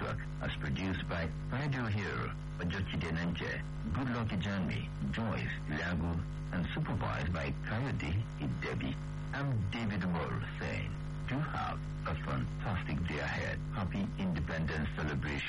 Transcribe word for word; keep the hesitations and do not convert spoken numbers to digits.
Network, as produced by Radio Hero, Ojochide Nanje, Goodluck Ijanmi, Joyce Ilagu, and supervised by Kayode Idebi. I'm David Moore saying, do have a fantastic day ahead. Happy Independence Celebration.